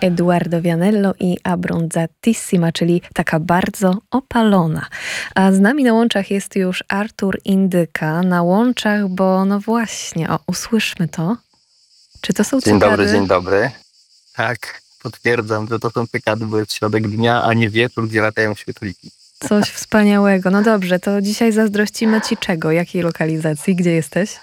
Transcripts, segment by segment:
Edoardo Vianello i Abbronzatissima, czyli taka bardzo opalona. A z nami na łączach jest już Artur Indyka. Na łączach, bo no właśnie, usłyszmy to. Czy to są cykady? Dzień dobry. Tak, potwierdzam, że to są cykady, bo jest środek dnia, a nie wieczór, gdzie latają świetliki. Coś wspaniałego. No dobrze, to dzisiaj zazdrościmy ci czego? Jakiej lokalizacji? Gdzie jesteś?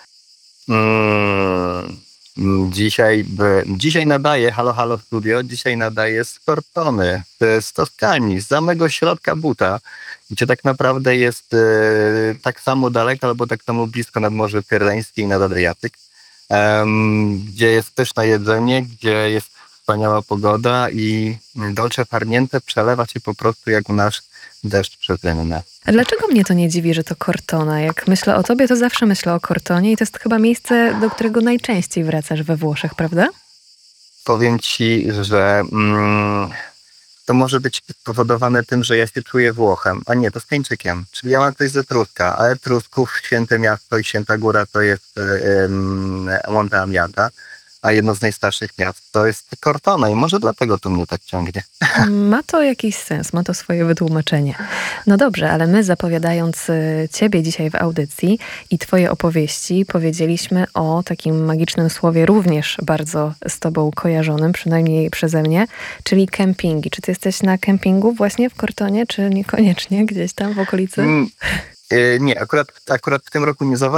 Dzisiaj nadaję, halo studio, dzisiaj nadaję z Cortony, z Toskanii, z samego środka buta, gdzie tak naprawdę jest tak samo daleko albo tak samo blisko nad Morze Tyrreńskie i nad Adriatyk, gdzie jest też na jedzenie, gdzie jest wspaniała pogoda i dolce far niente przelewa się po prostu jak u nas deszcz przez rynne. A dlaczego mnie to nie dziwi, że to Cortona? Jak myślę o tobie, to zawsze myślę o Cortonie i to jest chyba miejsce, do którego najczęściej wracasz we Włoszech, prawda? Powiem ci, że to może być spowodowane tym, że ja się czuję Włochem, a nie Toskańczykiem. Czyli ja mam coś z Etruska, a Etrusków, święte miasto i święta góra to jest Monte Amiata, a jedno z najstarszych miast to jest Cortona i może dlatego tu mnie tak ciągnie. Ma to jakiś sens, ma to swoje wytłumaczenie. No dobrze, ale my zapowiadając ciebie dzisiaj w audycji i twoje opowieści powiedzieliśmy o takim magicznym słowie również bardzo z tobą kojarzonym, przynajmniej przeze mnie, czyli kempingi. Czy ty jesteś na kempingu właśnie w Cortonie, czy niekoniecznie gdzieś tam w okolicy? Nie, akurat w tym roku nie